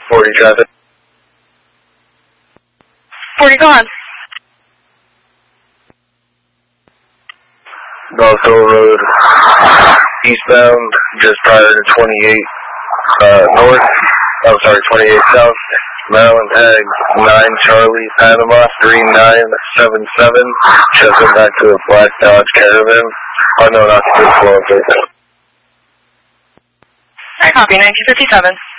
40 traffic. 40 gone. Knoxville Road, eastbound, just prior to 28 north. I'm sorry, 28 south. Maryland tag 9 Charlie Panama 3977. Shuffling back to a black Dodge Caravan. Unknown occupant flow. I copy 1957.